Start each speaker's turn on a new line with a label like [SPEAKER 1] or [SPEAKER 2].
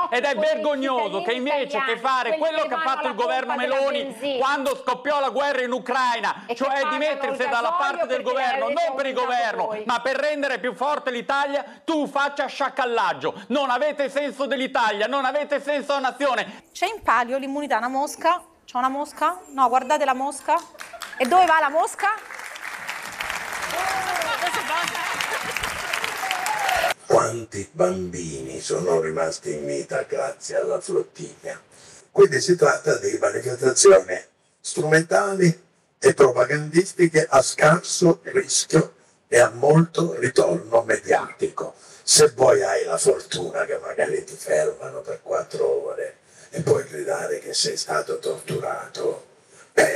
[SPEAKER 1] ed è vergognoso che invece che fare quello che ha fatto il governo Meloni quando scoppiò la guerra in Ucraina, cioè di mettersi dalla parte del governo, non per il governo, ma per rendere più forte l'Italia, tu faccia sciacallaggio. Non avete senso dell'Italia, non avete senso della nazione.
[SPEAKER 2] C'è in palio l'immunità, una mosca? C'è una mosca? No, guardate la mosca. E dove va la mosca?
[SPEAKER 3] Quanti bambini sono rimasti in vita grazie alla flottiglia? Quindi si tratta di manifestazioni strumentali e propagandistiche a scarso rischio e a molto ritorno mediatico. Se poi hai la fortuna che magari ti fermano per 4 ore e puoi gridare che sei stato torturato,